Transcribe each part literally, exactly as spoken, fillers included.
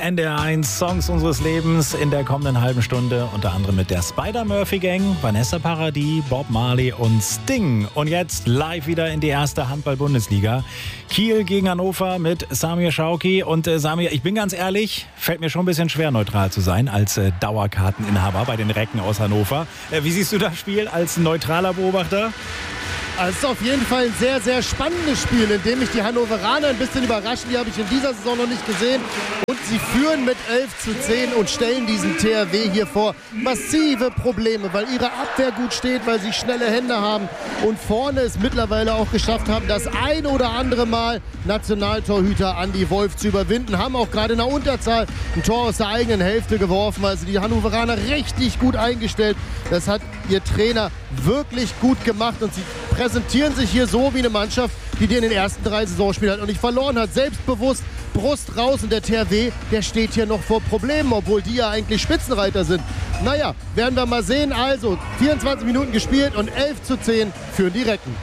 N D R eins Songs unseres Lebens in der kommenden halben Stunde. Unter anderem mit der Spider-Murphy-Gang, Vanessa Paradis, Bob Marley und Sting. Und jetzt live wieder in die erste Handball-Bundesliga. Kiel gegen Hannover mit Samir Schauki. Und äh, Samir, ich bin ganz ehrlich, fällt mir schon ein bisschen schwer, neutral zu sein als äh, Dauerkarteninhaber bei den Recken aus Hannover. Äh, wie siehst du das Spiel als neutraler Beobachter? Also es ist auf jeden Fall ein sehr, sehr spannendes Spiel, in dem mich die Hannoveraner ein bisschen überraschen. Die habe ich in dieser Saison noch nicht gesehen. Und sie führen mit elf zu zehn und stellen diesen T H W hier vor massive Probleme, weil ihre Abwehr gut steht, weil sie schnelle Hände haben und vorne es mittlerweile auch geschafft haben, das ein oder andere Mal Nationaltorhüter Andi Wolf zu überwinden. Haben auch gerade in der Unterzahl ein Tor aus der eigenen Hälfte geworfen. Also die Hannoveraner richtig gut eingestellt. Das hat ihr Trainer wirklich gut gemacht und sie präsentieren sich hier so wie eine Mannschaft, die die in den ersten drei Saisonspielen halt noch nicht verloren hat. Selbstbewusst, Brust raus und der T H W, der steht hier noch vor Problemen, obwohl die ja eigentlich Spitzenreiter sind. Naja, werden wir mal sehen. Also vierundzwanzig Minuten gespielt und elf zu zehn führen die Recken.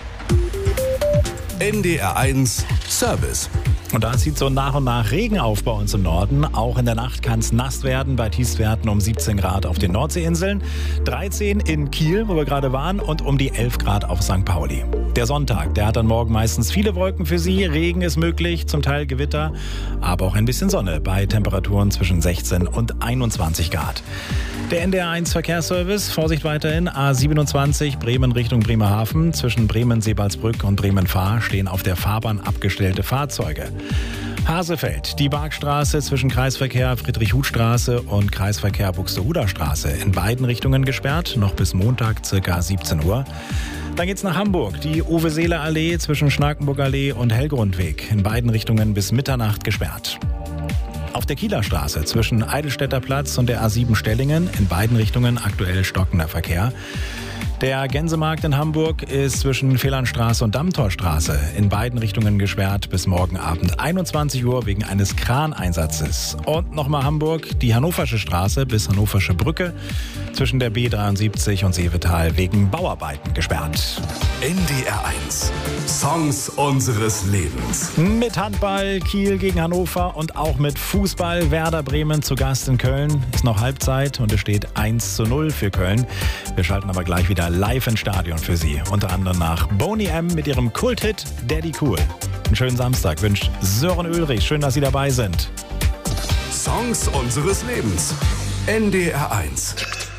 N D R eins Service. Und da zieht so nach und nach Regen auf bei uns im Norden. Auch in der Nacht kann es nass werden, bei Tiefstwerten um siebzehn Grad auf den Nordseeinseln, dreizehn in Kiel, wo wir gerade waren, und um die elf Grad auf Sankt Pauli. Der Sonntag, der hat dann morgen meistens viele Wolken für Sie. Regen ist möglich, zum Teil Gewitter, aber auch ein bisschen Sonne bei Temperaturen zwischen sechzehn und einundzwanzig Grad. Der N D R eins Verkehrsservice, Vorsicht weiterhin, A siebenundzwanzig Bremen Richtung Bremerhaven. Zwischen Bremen-Sebalsbrück und Bremen-Fahr stehen auf der Fahrbahn abgestellte Fahrzeuge. Hasefeld, die Barkstraße zwischen Kreisverkehr Friedrich-Huth-Straße und Kreisverkehr Buxtehuder-Straße in beiden Richtungen gesperrt, noch bis Montag ca. siebzehn Uhr. Dann geht's nach Hamburg, die Uwe-Seeler-Allee zwischen Schnakenburg-Allee und Hellgrundweg in beiden Richtungen bis Mitternacht gesperrt. Auf der Kieler Straße zwischen Eidelstädter Platz und der A sieben Stellingen in beiden Richtungen aktuell stockender Verkehr. Der Gänsemarkt in Hamburg ist zwischen Fehlernstraße und Dammtorstraße in beiden Richtungen gesperrt bis morgen Abend einundzwanzig Uhr wegen eines Kraneinsatzes. Und nochmal Hamburg, die Hannoversche Straße bis Hannoversche Brücke zwischen der B dreiundsiebzig und Seevetal wegen Bauarbeiten gesperrt. N D R eins Songs unseres Lebens. Mit Handball Kiel gegen Hannover und auch mit Fußball Werder Bremen zu Gast in Köln. Ist noch Halbzeit und es steht eins zu null für Köln. Wir schalten aber gleich wieder live ins Stadion für Sie. Unter anderem nach Boney M. mit ihrem Kulthit Daddy Cool. Einen schönen Samstag wünscht Sören Ulrich. Schön, dass Sie dabei sind. Songs unseres Lebens. N D R eins.